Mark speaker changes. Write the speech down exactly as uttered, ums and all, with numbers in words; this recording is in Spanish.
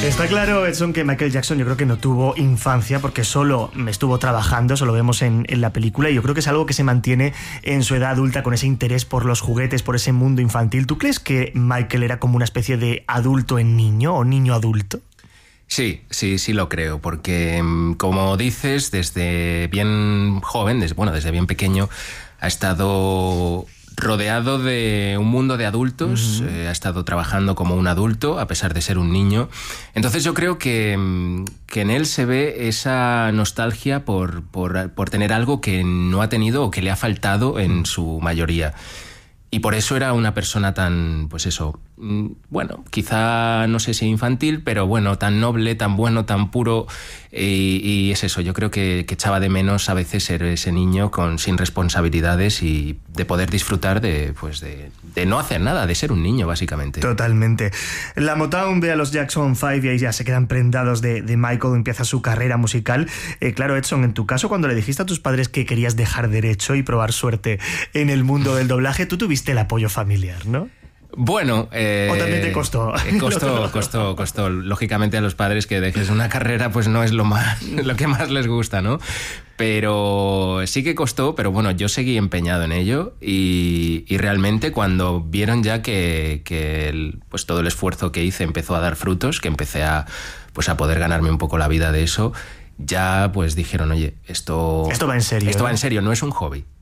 Speaker 1: Está claro, Edson, que Michael Jackson yo creo que no tuvo infancia porque solo estuvo trabajando, eso lo vemos en, en la película, y yo creo que es algo que se mantiene en su edad adulta con ese interés por los juguetes, por ese mundo infantil. ¿Tú crees que Michael era como una especie de adulto en niño o niño adulto?
Speaker 2: Sí, sí, sí lo creo, porque como dices, desde bien joven, desde, bueno, desde bien pequeño, ha estado rodeado de un mundo de adultos, uh-huh. eh, ha estado trabajando como un adulto a pesar de ser un niño. Entonces yo creo que, que en él se ve esa nostalgia por, por, por tener algo que no ha tenido o que le ha faltado en uh-huh. su mayoría. Y por eso era una persona tan, pues eso, bueno, quizá no sé si infantil, pero bueno, tan noble, tan bueno, tan puro. Y, y es eso, yo creo que, que echaba de menos a veces ser ese niño con, sin responsabilidades y de poder disfrutar de, pues de, de no hacer nada, de ser un niño, básicamente.
Speaker 1: Totalmente. La Motown ve a los Jackson Five y ahí ya se quedan prendados de, de Michael, empieza su carrera musical. Eh, claro, Edson, en tu caso, cuando le dijiste a tus padres que querías dejar derecho y probar suerte en el mundo del doblaje, tú tuviste el apoyo familiar, ¿no?
Speaker 2: Bueno, eh,
Speaker 1: ¿o también te costó?
Speaker 2: Eh, costó, costó, costó. Lógicamente a los padres que dejes una carrera pues no es lo más, lo que más les gusta, ¿no? Pero sí que costó, pero bueno, yo seguí empeñado en ello y, y realmente cuando vieron ya que, que el, pues todo el esfuerzo que hice empezó a dar frutos, que empecé a, pues a poder ganarme un poco la vida de eso, ya pues dijeron, oye, esto...
Speaker 1: Esto va en serio.
Speaker 2: Esto
Speaker 1: ¿no?
Speaker 2: va en serio, no es un hobby.